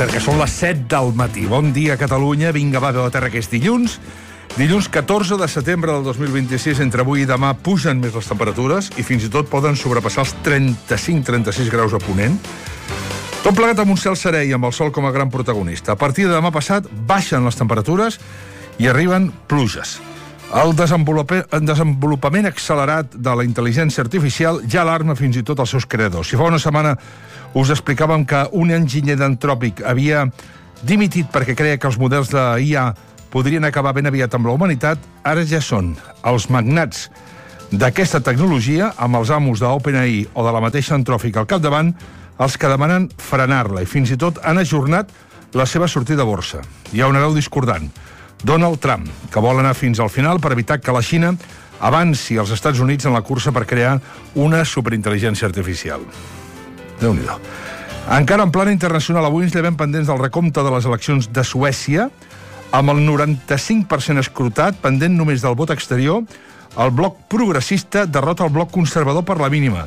cert que són les 7 del matí. Bon dia, Catalunya. Vinga, va, veu a terra que és dilluns. Dilluns 14 de setembre del 2026, entre avui i demà pugen més les temperatures i fins i tot poden sobrepassar els 35-36 graus a Ponent. Tot plegat amb un cel serè i amb el sol com a gran protagonista. A partir de demà passat baixen les temperatures i arriben pluges. El desenvolupament accelerat de la intel·ligència artificial ja alarma fins i tot els seus creadors. Si fa una setmana us explicàvem que un enginyer d'Antròpic havia dimitit perquè creia que els models de IA podrien acabar ben aviat amb la humanitat, ara ja són els magnats d'aquesta tecnologia, amb els amos d'OpenAI o de la mateixa Antròpic al capdavant, els que demanen frenar-la i fins i tot han ajornat la seva sortida a borsa. Hi ha una veu discordant. Donald Trump, que vol anar fins al final per evitar que la Xina avanci als Estats Units en la cursa per crear una superintel·ligència artificial. Déu-n'hi-do. Encara en plana internacional, avui ens llevem pendents del recompte de les eleccions de Suècia, amb el 95% escrutat, pendent només del vot exterior. El bloc progressista derrota el bloc conservador per la mínima.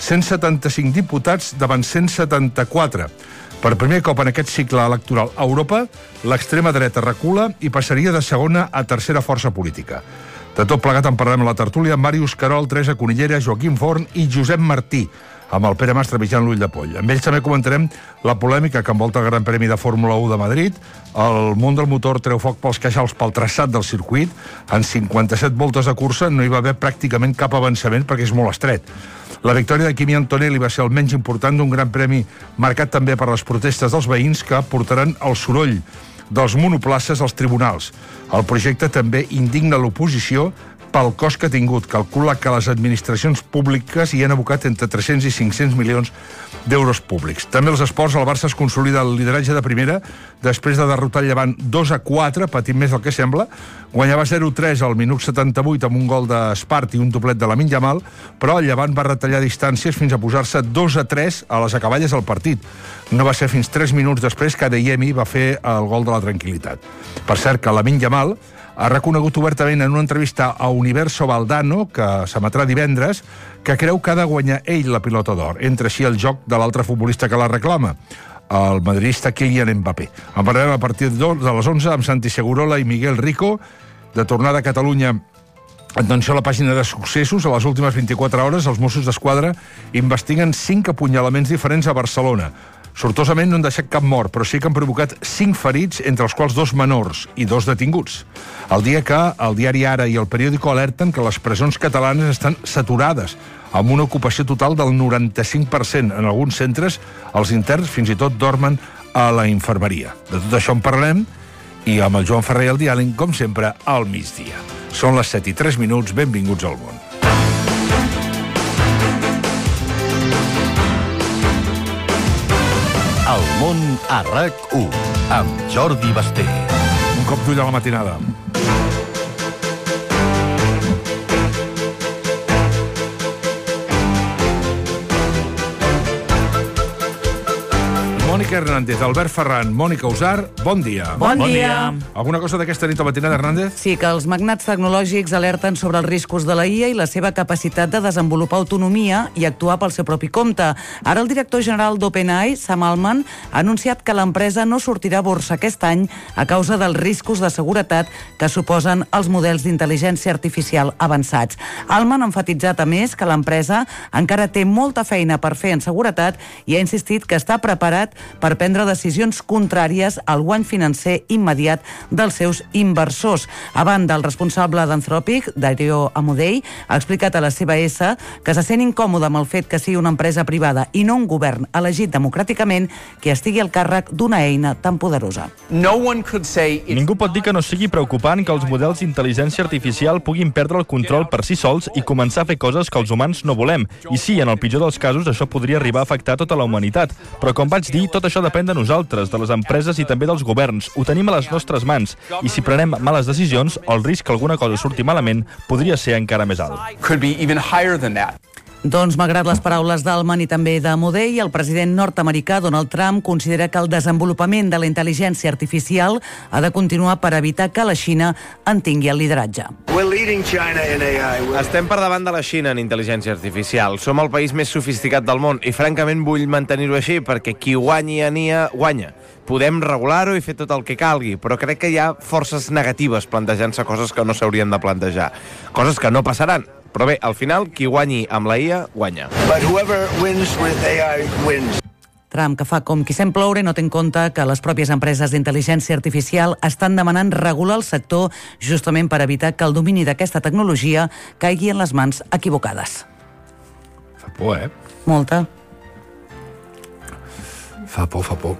175 diputats davant 174. Per primer cop en aquest cicle electoral a Europa, l'extrema dreta recula i passaria de segona a tercera força política. De tot plegat en parlem a la tertúlia amb Màrius Carol, Teresa Conillera, Joaquim Forn i Josep Martí, amb el Pere Mas trepitjant l'ull de poll. Amb ells també comentarem la polèmica que envolta el Gran Premi de Fórmula 1 de Madrid. El món del motor treu foc pels queixals pel traçat del circuit. En 57 voltes de cursa no hi va haver pràcticament cap avançament perquè és molt estret. La victòria de Kimi Antonelli va ser el menys important d'un Gran Premi marcat també per les protestes dels veïns que portaran el soroll dels monoplaces als tribunals. El projecte també indigna l'oposició pel cost que ha tingut. Calcula que les administracions públiques hi han abocat entre 300 i 500 milions d'euros públics. També els esports, el Barça es consolida el lideratge de primera després de derrotar el Llevant 2-4, patint més del que sembla. Guanyava 0-3 al minut 78 amb un gol d'Espart i un doblet de Lamine Yamal, però el Llevant va retallar distàncies fins a posar-se 2-3 a les acaballes del partit. No va ser fins 3 minuts després que Adeyemi va fer el gol de la tranquil·litat. Per cert, que Lamine Yamal ha reconegut obertament en una entrevista a Universo Valdano, que s'emetrà divendres, que creu que ha de guanyar ell la pilota d'or. Entra així el joc de l'altre futbolista que la reclama, el madridista Kylian Mbappé. En parlarem a partir de les 11 amb Santi Segurola i Miguel Rico. De tornada a Catalunya, atenció a la pàgina de successos. A les últimes 24 hores, els Mossos d'Esquadra investiguen 5 apunyalaments diferents a Barcelona. Sortosament no han deixat cap mort, però sí que han provocat 5 ferits, entre els quals 2 menors i 2 detinguts. El dia que el diari Ara i el periòdico alerten que les presons catalanes estan saturades, amb una ocupació total del 95%. En alguns centres, els interns fins i tot dormen a la infermeria. De tot això en parlem, i amb el Joan Ferrer i el diàleg, com sempre, al migdia. Són les 7:03, benvinguts al món. El món a RAC1, amb Jordi Basté. Un cop d'ull a la matinada. Mònica Hernández, Albert Ferran, Mònica Usar, bon dia. Bon dia. Alguna cosa d'aquesta nit a matinada, Hernández? Sí, que els magnats tecnològics alerten sobre els riscos de la IA i la seva capacitat de desenvolupar autonomia i actuar pel seu propi compte. Ara el director general d'OpenAI, Sam Altman, ha anunciat que l'empresa no sortirà a borsa aquest any a causa dels riscos de seguretat que suposen els models d'intel·ligència artificial avançats. Altman ha enfatitzat, a més, que l'empresa encara té molta feina per fer en seguretat i ha insistit que està preparat per prendre decisions contràries al guany financer immediat dels seus inversors. A banda, el responsable d'Anthropic, Dario Amodei, ha explicat a la CBS que se sent incòmode amb el fet que sigui una empresa privada i no un govern elegit democràticament que estigui al càrrec d'una eina tan poderosa. Ningú pot dir que no sigui preocupant que els models d'intel·ligència artificial puguin perdre el control per si sols i començar a fer coses que els humans no volem. I sí, en el pitjor dels casos, això podria arribar a afectar tota la humanitat. Però, com vaig dir, tot això depèn de nosaltres, de les empreses i també dels governs. Ho tenim a les nostres mans. I si prenem males decisions, el risc que alguna cosa surti malament podria ser encara més alt. Doncs, malgrat les paraules d'Alman i també de Modell, el president nord-americà Donald Trump considera que el desenvolupament de la intel·ligència artificial ha de continuar per evitar que la Xina en tingui el lideratge. Estem per davant de la Xina en intel·ligència artificial. Som el país més sofisticat del món i, francament, vull mantenir-ho així perquè qui guanyi a NIA, guanya. Podem regular-ho i fer tot el que calgui, però crec que hi ha forces negatives plantejant-se coses que no s'haurien de plantejar. Coses que no passaran. Però bé, al final, qui guanyi amb la IA, guanya. Trump, que fa com qui sent ploure, no té en compte que les pròpies empreses d'intel·ligència artificial estan demanant regular el sector justament per evitar que el domini d'aquesta tecnologia caigui en les mans equivocades. Fa por, Molta. Fa por.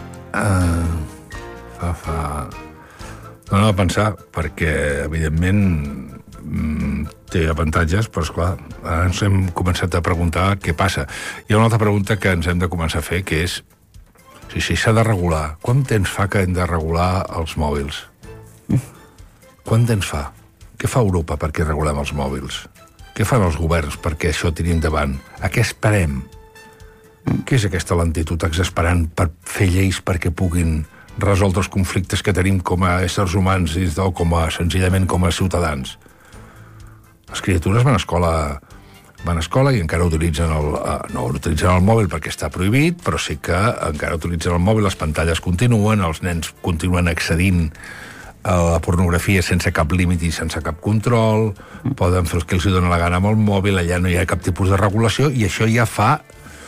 No, a pensar, perquè, evidentment, té avantatges, però, esclar, ara ens hem començat a preguntar què passa. Hi ha una altra pregunta que ens hem de començar a fer, que és si s'ha de regular. Quant temps fa que hem de regular els mòbils? Quant temps fa? Què fa Europa perquè regulem els mòbils? Què fan els governs perquè això tiri endavant? A què esperem? Què és aquesta lentitud exasperant per fer lleis perquè puguin resoldre els conflictes que tenim com a éssers humans i senzillament com a ciutadans? Les criatures van a escola i encara utilitzen no utilitzen el mòbil perquè està prohibit, però sí que encara utilitzen el mòbil, les pantalles continuen, els nens continuen accedint a la pornografia sense cap límit i sense cap control, poden fer el que els dona la gana amb el mòbil, allà no hi ha cap tipus de regulació, i això ja fa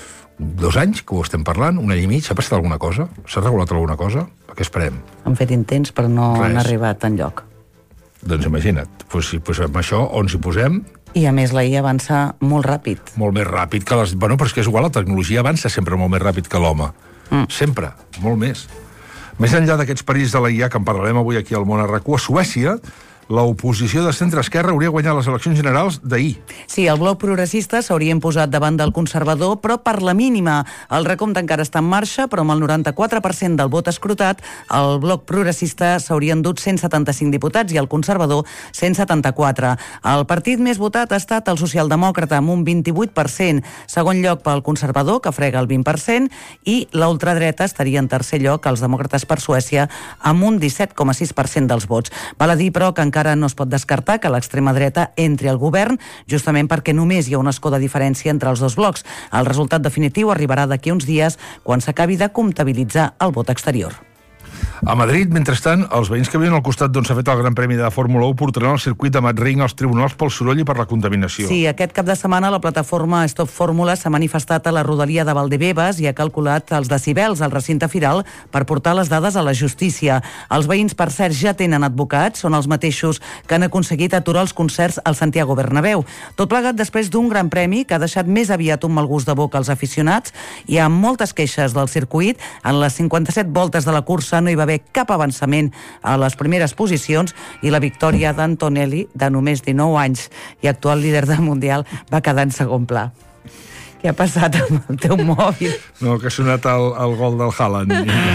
2 anys que ho estem parlant, 1 any i mig. S'ha passat alguna cosa? S'ha regulat alguna cosa? A què esperem? Han fet intents, però no han arribat enlloc. Doncs imagina't, doncs amb això on s'hi posem... I a més la IA avança molt ràpid. Molt més ràpid que les... Bueno, però és que és igual, la tecnologia avança sempre molt més ràpid que l'home. Sempre, molt més. Més enllà d'aquests perills de la IA, que en parlarem avui aquí al Món a RAC1, a Suècia, l'oposició de centre-esquerra hauria guanyat les eleccions generals d'ahir. Sí, el bloc progressista s'hauria imposat davant del conservador, però per la mínima. El recompte encara està en marxa, però amb el 94% del vot escrutat, el bloc progressista s'hauria endut 175 diputats i el conservador 174. El partit més votat ha estat el socialdemòcrata, amb un 28%. Segon lloc pel conservador, que frega el 20%, i la ultradreta estaria en tercer lloc, els demòcrates per Suècia, amb un 17,6% dels vots. Val a dir, però, que encara no es pot descartar que l'extrema dreta entri al govern, justament perquè només hi ha un escó de diferència entre els dos blocs. El resultat definitiu arribarà d'aquí uns dies, quan s'acabi de comptabilitzar el vot exterior. A Madrid, mentrestant, els veïns que viuen al costat d'on s'ha fet el Gran Premi de Fórmula 1 portaran el circuit de Madrid als tribunals pel soroll i per la contaminació. Sí, aquest cap de setmana la plataforma Stop Fórmula s'ha manifestat a la rodalia de Valdebebas i ha calculat els decibels al recinte firal per portar les dades a la justícia. Els veïns, per cert, ja tenen advocats, són els mateixos que han aconseguit aturar els concerts al Santiago Bernabéu. Tot plegat després d'un Gran Premi que ha deixat més aviat un mal gust de boca als aficionats. Hi ha moltes queixes del circuit. En les 57 voltes de la cursa no hi va haver cap avançament a les primeres posicions i la victòria d'Antonelli, de només 19 anys i actual líder del Mundial, va quedar en segon pla. Què ha passat amb el teu mòbil? No, que ha sonat el gol del Haaland.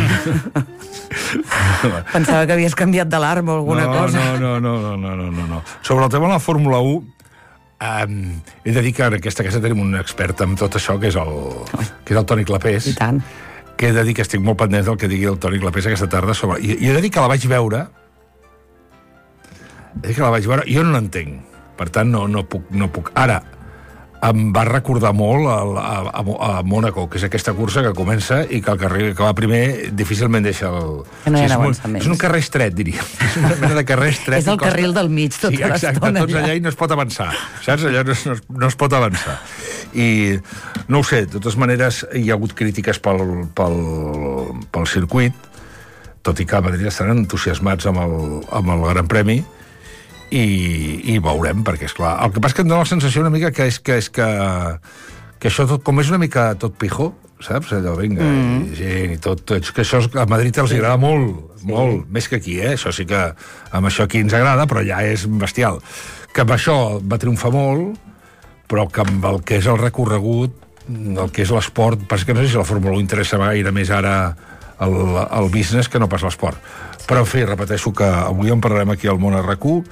Pensava que havies canviat d'alarma o alguna cosa. No. Sobre el tema de la Fórmula 1, he de dir que en aquesta casa tenim un expert en tot això, que és el Toni Clapés. I tant. Que he de dir que estic molt pendent del que digui el Toni Clapés aquesta tarda sobre... I he de dir que la vaig veure... Jo no l'entenc. Per tant, no puc... Ara, em va recordar molt a Mònaco, que és aquesta cursa que comença i que el carrer que va primer difícilment deixa el... Que no hi ha avançaments. És un carrer estret, diria. És una mena de carrer estret. És el carril del mig tota l'estona. Sí, exacte, tots allà i no es pot avançar. Saps? Allà no es pot avançar. I no ho sé, de totes maneres hi ha hagut crítiques pel circuit, tot i que a Madrid estan entusiasmats amb el Gran Premi, i veurem, perquè, esclar, el que passa que em dona la sensació una mica que això tot, com és una mica tot pijo, saps? Allò, vinga, i gent i tot, que això a Madrid els agrada molt, més que aquí, això sí que amb això aquí ens agrada, però ja és bestial. Que amb això va triomfar molt, però que amb el que és el recorregut, el que és l'esport, passa que no sé si la Fórmula 1 interessa gaire més ara el business que no pas l'esport. Però, en fi, repeteixo que avui en parlarem aquí al Món a RAC1.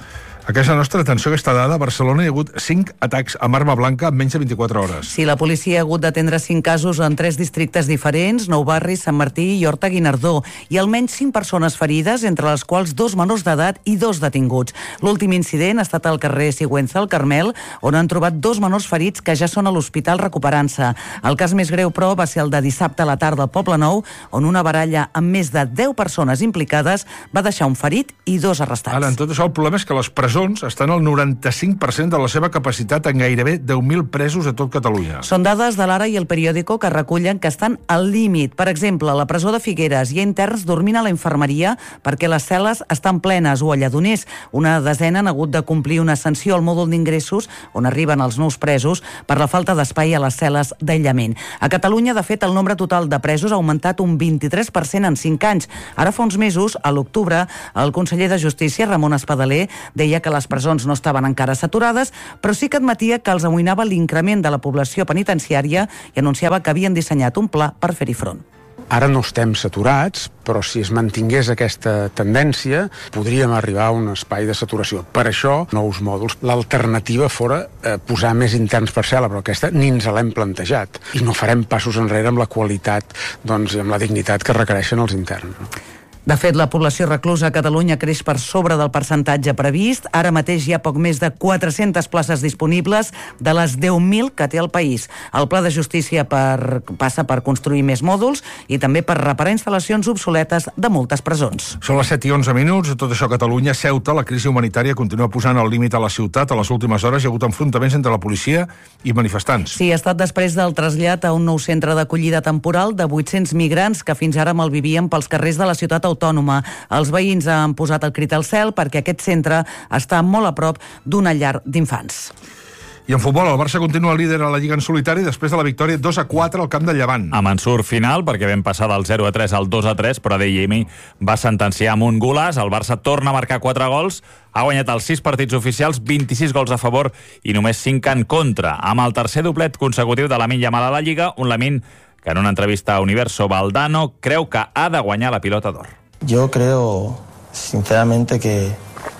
A casa nostra, atenció a aquesta dada, a Barcelona hi ha hagut 5 atacs amb arma blanca en menys de 24 hores. Sí, la policia ha hagut d'atendre 5 casos en 3 districtes diferents, Nou Barris, Sant Martí i Horta-Guinardó, i almenys 5 persones ferides, entre les quals 2 menors d'edat i 2 detinguts. L'últim incident ha estat al carrer Sigüenza, al Carmel, on han trobat 2 menors ferits que ja són a l'hospital recuperant-se. El cas més greu, però, va ser el de dissabte a la tarda al Poble Nou, on una baralla amb més de 10 persones implicades va deixar un ferit i 2 arrestats. Ara, en tot això, el problema és que les presons estan al 95% de la seva capacitat en gairebé 10.000 presos a tot Catalunya. Són dades de l'Ara i el Periòdico que recullen que estan al límit. Per exemple, a la presó de Figueres hi ha interns dormint a la infermeria perquè les cel·les estan plenes, o a Lledoners. Una desena han hagut de complir una sanció al mòdul d'ingressos on arriben els nous presos per la falta d'espai a les cel·les d'aïllament. A Catalunya, de fet, el nombre total de presos ha augmentat un 23% en 5 anys. Ara fa uns mesos, a l'octubre, el conseller de Justícia, Ramon Espadaler, deia que les presons no estaven encara saturades, però sí que admetia que els amoïnava l'increment de la població penitenciària i anunciava que havien dissenyat un pla per fer-hi front. Ara no estem saturats, però si es mantingués aquesta tendència, podríem arribar a un espai de saturació. Per això, nous mòduls. L'alternativa fora posar més interns per cel·la, però aquesta ni ens l'hem plantejat. I no farem passos enrere amb la qualitat, doncs, i amb la dignitat que requereixen els interns. De fet, la població reclusa a Catalunya creix per sobre del percentatge previst. Ara mateix hi ha poc més de 400 places disponibles de les 10.000 que té el país. El Pla de Justícia passa per construir més mòduls i també per reparar instal·lacions obsoletes de moltes presons. Són les 7 i 11 minuts. Tot això a Catalunya, Ceuta, la crisi humanitària continua posant el límit a la ciutat. A les últimes hores hi ha hagut enfrontaments entre la policia i manifestants. Sí, ha estat després del trasllat a un nou centre d'acollida temporal de 800 migrants que fins ara malvivien pels carrers de la ciutat autònoma. Els veïns han posat el crit al cel perquè aquest centre està molt a prop d'una llar d'infants. I en futbol, el Barça continua líder a la Lliga en solitari després de la victòria 2-4 al camp del Llevant. Amb ensurt final, perquè vam passar del 0-3 al 2-3, però Adeyemi va sentenciar amb un golaç. El Barça torna a marcar 4 gols, ha guanyat els 6 partits oficials, 26 gols a favor i només 5 en contra. Amb el tercer doblet consecutiu de Lamine Yamal a la Lliga, un Lamine que en una entrevista a Universo Valdano creu que ha de guanyar la Pilota d'Or. Yo creo, sinceramente, que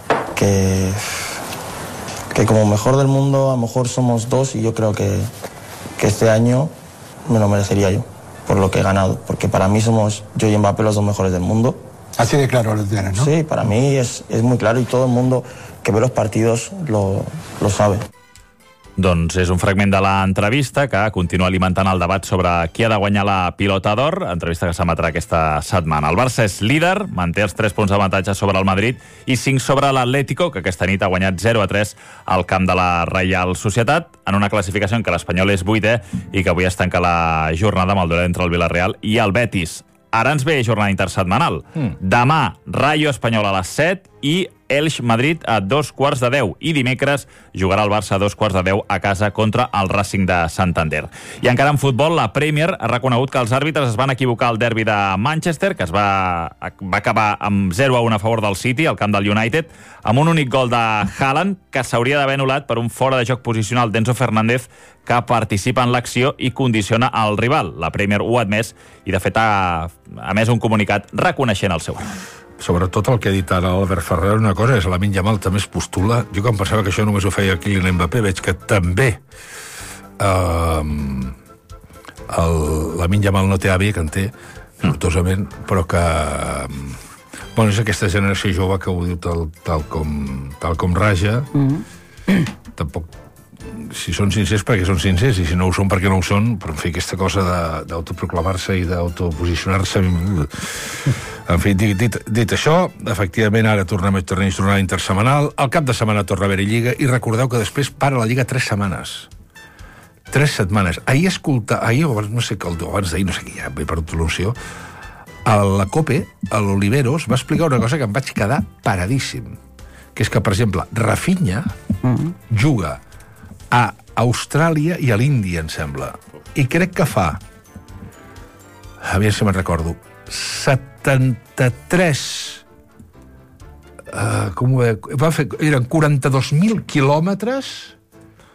como mejor del mundo a lo mejor somos 2 y yo creo que este año me lo merecería yo por lo que he ganado, porque para mí somos yo y Mbappé los 2 mejores del mundo. Así de claro lo tienes, ¿no? Sí, para mí es muy claro y todo el mundo que ve los partidos lo sabe. Doncs és un fragment de l'entrevista que continua alimentant el debat sobre qui ha de guanyar la Pilota d'Or, entrevista que s'emetrà aquesta setmana. El Barça és líder, manté els 3 punts d'avantatge sobre el Madrid i 5 sobre l'Atlético, que aquesta nit ha guanyat 0-3 al camp de la Reial Societat, en una classificació en què l'Espanyol és 8è i que avui es tanca la jornada amb el duel entre el Villarreal i el Betis. Ara ens ve jornada intersetmanal. Demà, Rayo Espanyol a les 7 i Elx-Madrid a 9:15. I dimecres jugarà el Barça a 9:15 a casa contra el Racing de Santander. I encara en futbol, la Premier ha reconegut que els àrbitres es van equivocar al derbi de Manchester, que va acabar amb 0-1 a favor del City, al camp del United, amb un únic gol de Haaland, que s'hauria d'haver anul·lat per un fora de joc posicional d'Enzo Fernández, que participa en l'acció i condiciona el rival. La Premier ho ha admès i, de fet, ha emès un comunicat reconeixent el seu error. Sobretot el que ha dit ara Albert Ferrer, una cosa és Lamine Yamal també es postula. Jo que em pensava que això només ho feia Kylian Mbappé, veig que també Lamine Yamal no té avi, que en té, sortosament, però que és aquesta generació jove que ho diu tal com raja. Tampoc, si són sincers perquè són sincers, i si no ho són perquè no ho són, però en fi, aquesta cosa d'autoproclamar-se i d'autoposicionar-se. En fi, dit això, efectivament ara tornem a jornada intersetmanal, al cap de setmana torna a haver-hi Lliga, i recordeu que després para la Lliga 3 setmanes. 3 setmanes. Ahir, no sé què, abans d'ahir, no sé què, ja he perdut l'opció, a la COPE, a l'Oliveros, va explicar una cosa que em vaig quedar paradíssim, que és que, per exemple, Rafinha juga a Austràlia i a l'Índia, em sembla, i crec que fa, a veure si me'n recordo, 73 eren 42.000 quilòmetres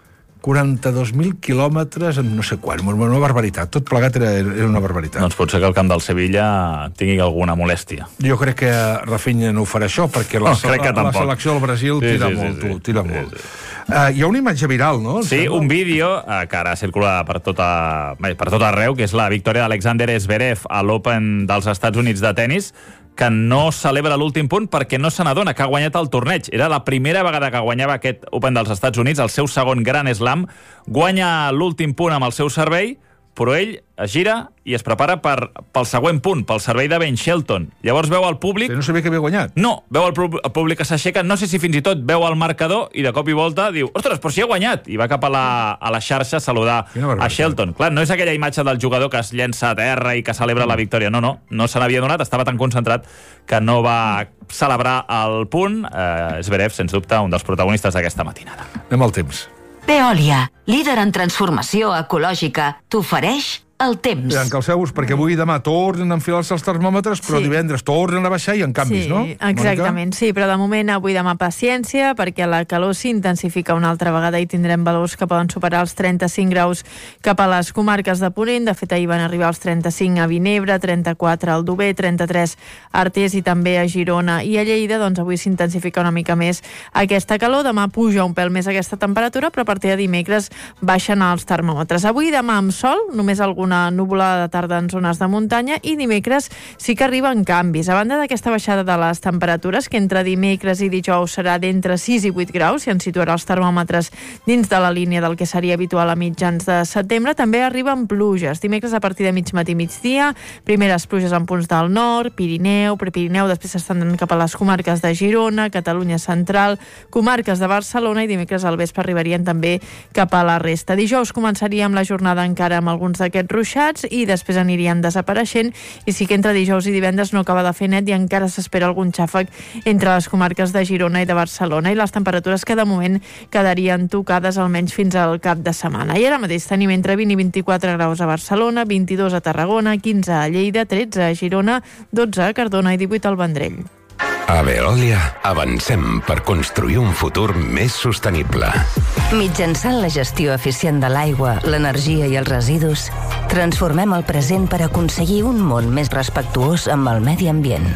42.000 quilòmetres en no sé quan, una barbaritat. Tot plegat era una barbaritat. Doncs pot ser que el camp del Sevilla tingui alguna molèstia. Jo crec que Rafinha no ho farà això, perquè la selecció del Brasil tira molt. Hi ha una imatge viral, no? Sí, un vídeo que ara circula per tot arreu, que és la victòria d'Alexander Zverev a l'Open dels Estats Units de tennis, que no celebra l'últim punt perquè no se n'adona que ha guanyat el torneig. Era la primera vegada que guanyava aquest Open dels Estats Units, el seu segon Grand Slam. Guanya l'últim punt amb el seu servei, però ell es gira i es prepara pel següent punt, pel servei de Ben Shelton. Llavors veu el públic... No sabia que havia guanyat. No, veu el públic que s'aixeca, no sé si fins i tot veu el marcador i de cop i volta diu, ostres, però si ha guanyat! I va cap a la xarxa a saludar a Shelton. Clar, no és aquella imatge del jugador que es llença a terra i que celebra la victòria. No se n'havia donat, estava tan concentrat que no va celebrar el punt. Zverev, sens dubte, un dels protagonistes d'aquesta matinada. Anem al temps. Veolia, líder en transformació ecològica, t'ofereix el temps. Encalceu-vos, perquè avui i demà tornen a enfilar-se els termòmetres, però divendres tornen a baixar i en canvis, no? Sí, exactament, sí, però de moment avui demà paciència, perquè la calor s'intensifica una altra vegada i tindrem valors que poden superar els 35 graus cap a les comarques de Ponent. De fet, ahir van arribar als 35 a Vinebre, 34 al Aldover, 33 a Artés i també a Girona i a Lleida. Doncs avui s'intensifica una mica més aquesta calor. Demà puja un pèl més aquesta temperatura, però a partir de dimecres baixen els termòmetres. Avui i demà amb sol, només alguna nuvolada de tarda en zones de muntanya, i dimecres sí que arriben canvis. A banda d'aquesta baixada de les temperatures, que entre dimecres i dijous serà d'entre 6 i 8 graus, i ens situarà els termòmetres dins de la línia del que seria habitual a mitjans de setembre, també arriben pluges. Dimecres a partir de mig matí i migdia, primeres pluges en punts del nord, Pirineu, Prepirineu, després s'estenen cap a les comarques de Girona, Catalunya central, comarques de Barcelona, i dimecres al vespre arribarien també cap a la resta. Dijous començaríem la jornada encara amb alguns d'aquests ruixats i després anirien desapareixent, i sí que entre dijous i divendres no acaba de fer net i encara s'espera algun xàfec entre les comarques de Girona i de Barcelona, i les temperatures que de moment quedarien tocades almenys fins al cap de setmana. I ara mateix tenim entre 20 i 24 graus a Barcelona, 22 a Tarragona, 15 a Lleida, 13 a Girona, 12 a Cardona i 18 al Vendrell. A Veolia avancem per construir un futur més sostenible. Mitjançant la gestió eficient de l'aigua, l'energia i els residus, transformem el present per aconseguir un món més respectuós amb el medi ambient.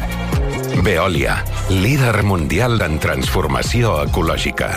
Veolia, líder mundial en transformació ecològica.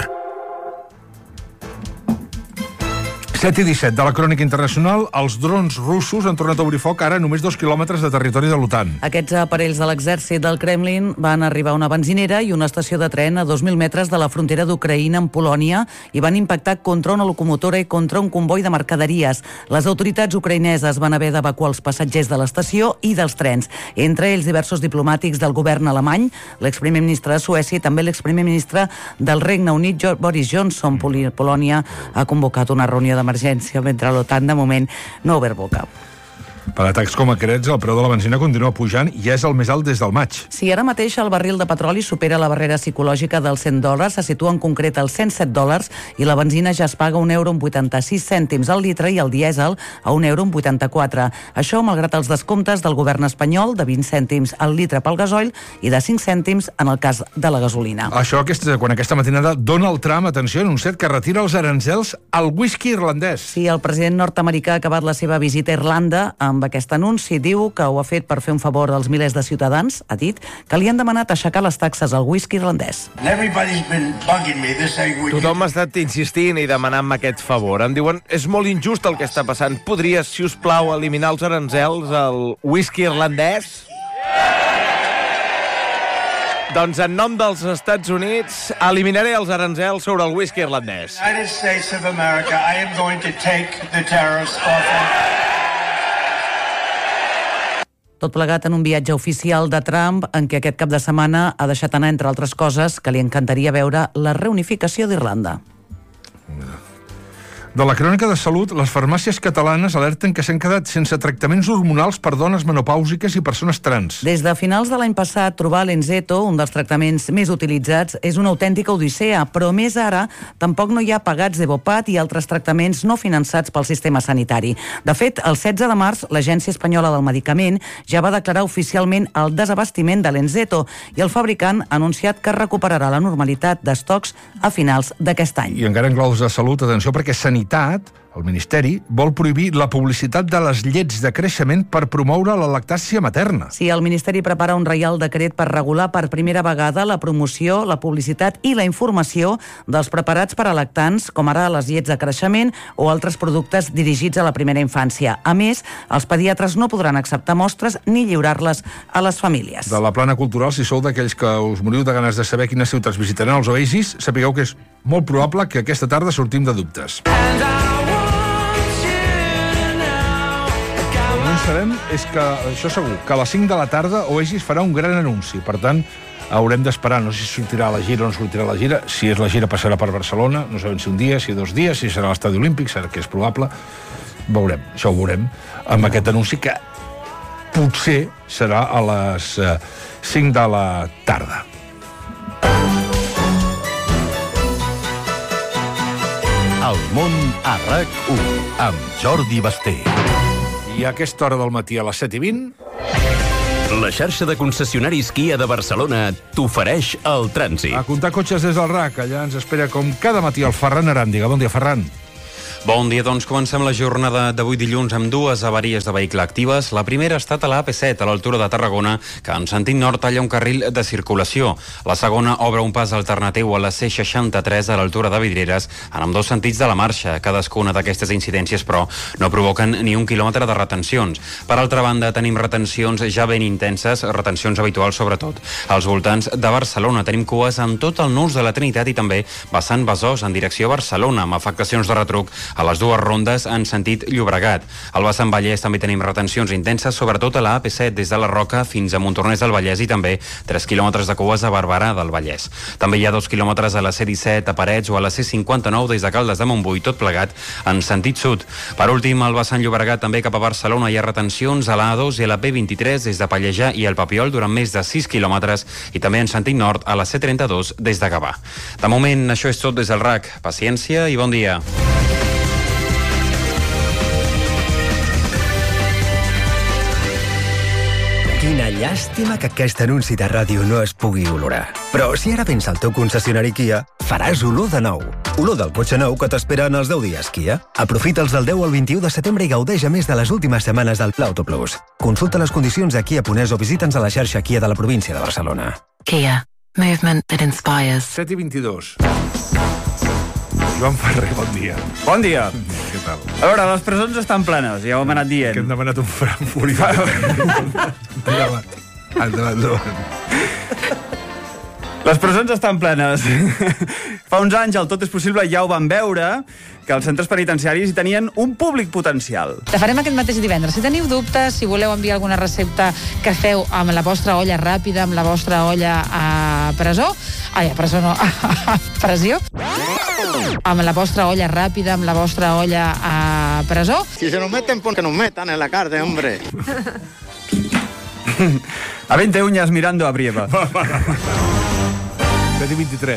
7 i 17 de la Crònica Internacional, els drons russos han tornat a obrir foc ara a només 2 quilòmetres de territori de l'OTAN. Aquests aparells de l'exèrcit del Kremlin van arribar a una benzinera i una estació de tren a 2.000 metres de la frontera d'Ucraïna amb Polònia i van impactar contra una locomotora i contra un comboi de mercaderies. Les autoritats ucraïneses van haver d'evacuar els passatgers de l'estació i dels trens, entre ells diversos diplomàtics del govern alemany, l'exprimer ministre de Suècia i també l'exprimer ministre del Regne Unit, Boris Johnson. Polònia ha convocat una reunió d'emergència mentre l'OTAN de moment no ha obert boca. Per atacs com aquests, el preu de la benzina continua pujant i és el més alt des del maig. Sí, ara mateix el barril de petroli supera la barrera psicològica dels $100, se situa en concret als $107 i la benzina ja es paga €1,86 al litre i el dièsel a €1,84. Això malgrat els descomptes del govern espanyol de 20 cèntims al litre pel gasoil i de 5 cèntims en el cas de la gasolina. Això quan aquesta matinada Donald Trump, atenció, ha anunciat que retira els aranzels al whisky irlandès. Sí, el president nord-americà ha acabat la seva visita a Irlanda amb aquest anunci. Diu que ho ha fet per fer un favor als milers de ciutadans, ha dit, que li han demanat aixecar les taxes al whisky irlandès. Tothom ha estat insistint i demanant-me aquest favor. Em diuen, és molt injust el que està passant. Podries, si us plau, eliminar els aranzels al whisky irlandès? Doncs en nom dels Estats Units eliminaré els aranzels sobre el whisky irlandès. United States of America, I am going to take the tariffs off. Tot plegat en un viatge oficial de Trump en què aquest cap de setmana ha deixat anar, entre altres coses, que li encantaria veure la reunificació d'Irlanda. De la Crònica de Salut, les farmàcies catalanes alerten que s'han quedat sense tractaments hormonals per dones menopàusiques i persones trans. Des de finals de l'any passat, trobar l'Enzeto, un dels tractaments més utilitzats, és una autèntica odissea, però més ara tampoc no hi ha pagats d'Evopat i altres tractaments no finançats pel sistema sanitari. De fet, el 16 de març, l'Agència Espanyola del Medicament ja va declarar oficialment el desabastiment de l'Enzeto i el fabricant ha anunciat que recuperarà la normalitat d'estocs a finals d'aquest any. I encara en claus de salut, atenció, perquè Sanitari Generalitat, el Ministeri, vol prohibir la publicitat de les llets de creixement per promoure la lactància materna. Sí, el Ministeri prepara un reial decret per regular per primera vegada la promoció, la publicitat i la informació dels preparats per a lactants, com ara les llets de creixement o altres productes dirigits a la primera infància. A més, els pediatres no podran acceptar mostres ni lliurar-les a les famílies. De la plana cultural, si sou d'aquells que us moriu de ganes de saber quines ciutats visitaran els Oasis, sapigueu que és molt probable que aquesta tarda sortim de dubtes. Sabem és que, això segur, que a les 5 de la tarda Oasis farà un gran anunci. Per tant, haurem d'esperar. No sé si sortirà la gira o no sortirà la gira. Si és la gira, passarà per Barcelona. No sabem si un dia, si 2 dies, si serà a l'Estadi Olímpic, que és probable. Veurem, això ho veurem, amb aquest anunci que potser serà a les 5 de la tarda. El món a RAC1 amb Jordi Basté. I a aquesta hora del matí, a les 7:20... La xarxa de concessionaris Kia de Barcelona t'ofereix el trànsit. A comptar cotxes des del RAC. Allà ens espera, com cada matí, el Ferran Aràndiga. Bon dia, Ferran. Bon dia, doncs comencem la jornada d'avui dilluns amb 2 avaries de vehicle actives. La primera ha estat a la AP7, a l'altura de Tarragona, que en sentit nord talla un carril de circulació. La segona obre un pas alternatiu a la C63 a l'altura de Vidreres, en ambdós sentits de la marxa. Cadascuna d'aquestes incidències, però, no provoquen ni 1 quilòmetre de retencions. Per altra banda, tenim retencions ja ben intenses, retencions habituals sobretot. Als voltants de Barcelona tenim cues en tot el nus de la Trinitat i també vessant Besòs en direcció a Barcelona, amb afectacions de retruc a les 2 rondes en sentit Llobregat. Al vessant Vallès també tenim retencions intenses, sobretot a la AP7 des de la Roca fins a Montornès del Vallès i també 3 quilòmetres de cues a Barberà del Vallès. També hi ha 2 quilòmetres a la C17 a Parets o a la C59 des de Caldes de Montbui, tot plegat en sentit sud. Per últim, al vessant Llobregat també cap a Barcelona hi ha retencions a la A2 i a la P23 des de Pallejà i el Papiol durant més de 6 quilòmetres i també en sentit nord a la C32 des de Gavà. De moment, això és tot des del RAC. Paciència i bon dia. Quina llàstima que aquest anunci de ràdio no es pugui olorar. Però si ara vens al teu concessionari Kia, faràs olor de nou. Olor del cotxe nou que t'espera en els 10 dies Kia. Aprofita'ls del 10 al 21 de setembre i gaudeix a més de les últimes setmanes del Pla Auto Plus. Consulta les condicions a Kia.es o visita'ns a la xarxa Kia de la província de Barcelona. Kia. Movement that inspires. 7:22. Joan Ferrer, bon dia. Bon dia. Què tal? A veure, les presons estan plenes, ja ho hem anat dient. Que hem demanat un Frankfurt. Endavant. Les presons estan plenes. Fa uns anys, el Tot és possible, ja ho vam veure, que els centres penitenciaris hi tenien un públic potencial. La farem aquest mateix divendres. Si teniu dubtes, si voleu enviar alguna recepta que feu amb la vostra olla ràpida, amb la vostra olla a presó... Ai, a presó no, a pressió. Amb la vostra olla ràpida, amb la vostra olla a presó. Si se nos meten, pues que nos metan en la cárcel, hombre. A 20 uñas mirando a Brieva. 7:23.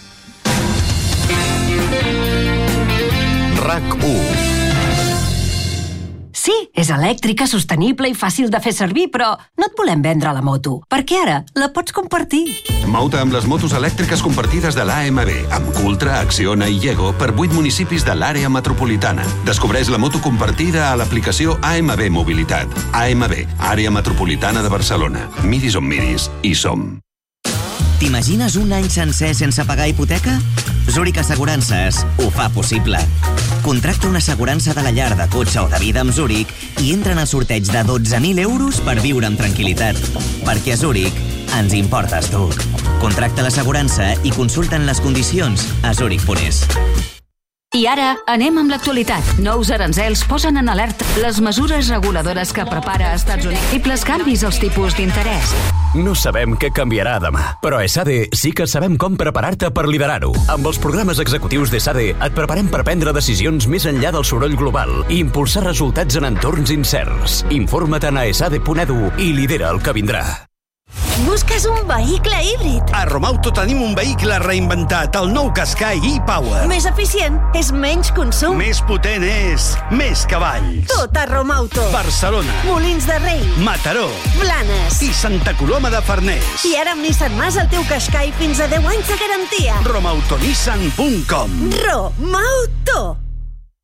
RAC1. Sí, és elèctrica, sostenible i fàcil de fer servir, però no et volem vendre la moto, perquè ara la pots compartir. Mou-te amb les motos elèctriques compartides de l'AMB, amb Cultra, Acciona i Llego per 8 municipis de l'àrea metropolitana. Descobreix la moto compartida a l'aplicació AMB Mobilitat. AMB, àrea metropolitana de Barcelona. Miris on miris, hi som. T'imagines un any sencer sense pagar hipoteca? Zurich Assegurances ho fa possible. Contracta una assegurança de la llar, de cotxe o de vida amb Zurich i entra en el sorteig de 12.000 euros per viure amb tranquil·litat. Perquè a Zurich ens importes tu. Contracta l'assegurança i consulta'n les condicions a zurich.es. I ara anem amb l'actualitat. Nous aranzels posen en alerta les mesures reguladores que prepara Estats Units i els canvis als tipus d'interès. No sabem què canviarà demà, però a ESADE sí que sabem com preparar-te per liderar-ho. Amb els programes executius d'ESADE et preparem per prendre decisions més enllà del soroll global i impulsar resultats en entorns incerts. Informa't a esade.edu i lidera el que vindrà. Busques un vehicle híbrid. A Romauto tenim un vehicle reinventat, el nou Qashqai e-Power. Més eficient és menys consum. Més potent és més cavalls. Tot a Romauto. Barcelona. Molins de Rei. Mataró. Blanes. I Santa Coloma de Farners. I ara amb Nissan Mas el teu Qashqai fins a 10 anys de garantia. Romautonissan.com. Romauto.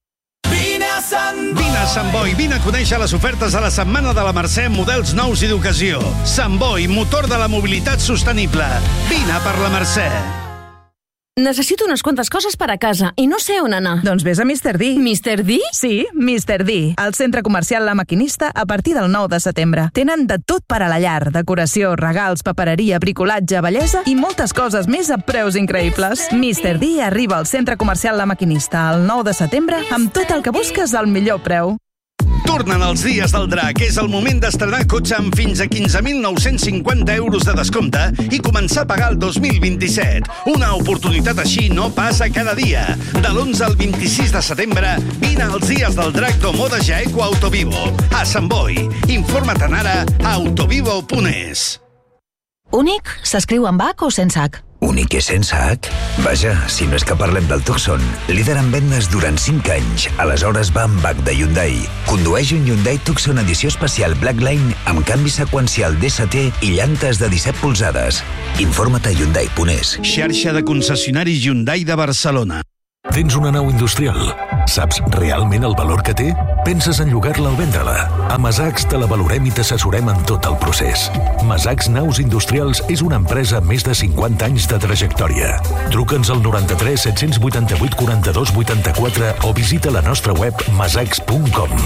Vine a Sant Boi, vine a conèixer les ofertes de la Setmana de la Mercè en models nous i d'ocasió. Sant Boi, motor de la mobilitat sostenible. Vine per la Mercè. Necessito unes quantes coses per a casa i no sé on anar. Doncs vés a Mr. D. Mr. D? Sí, Mr. D. Al centre comercial La Maquinista a partir del 9 de setembre. Tenen de tot per a la llar. Decoració, regals, papereria, bricolatge, bellesa i moltes coses més a preus increïbles. Mr. D arriba al centre comercial La Maquinista el 9 de setembre amb tot el que busques al millor preu. Tornen els dies del drac. És el moment d'estrenar cotxe amb fins a 15.950 euros de descompte i començar a pagar el 2027. Una oportunitat així no passa cada dia. De l'11 al 26 de setembre, vine als dies del drac d'Omoda Jaeco Autovivo. A Sant Boi. Informa't ara a autovivo.es. Únic s'escriu amb H o sense H? Únic és sense H? Vaja, si no és que parlem del Tucson. Líder en vendes durant 5 anys. Aleshores va amb H de Hyundai. Condueix un Hyundai Tucson edició especial Blackline amb canvi seqüencial DST i llantes de 17 polzades. Informa't a Hyundai.es. Xarxa de concessionaris Hyundai de Barcelona. Tens una nau industrial? Saps realment el valor que té? Penses en llogar-la o vendre-la? A Masacs te la valorem i t'assessorem en tot el procés. Masacs Naus Industrials és una empresa amb més de 50 anys de trajectòria. Truca'ns al 93 788 42 84 o visita la nostra web masacs.com.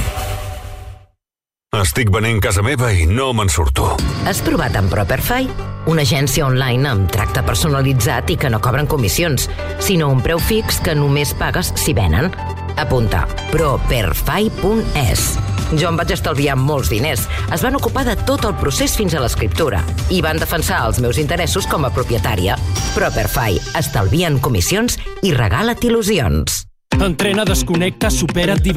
Estic venent casa meva i no me'n surto. Has provat amb Properfy? Una agència online amb tracte personalitzat i que no cobren comissions, sinó un preu fix que només pagues si venen. Apunta, properfy.es. Jo em vaig estalviar molts diners. Es van ocupar de tot el procés fins a l'escriptura i van defensar els meus interessos com a propietària. Properfy. Estalvien comissions i regala't il·lusions. Entrena, desconnecta, supera't,